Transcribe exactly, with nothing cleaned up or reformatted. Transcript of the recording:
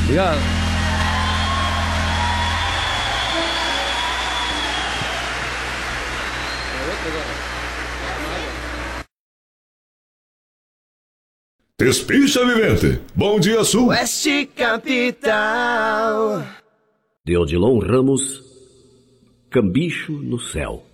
Obrigado. Espicha Vivente, bom dia Sul. Oeste Capital. De Odilon Ramos, Cambicho no Céu.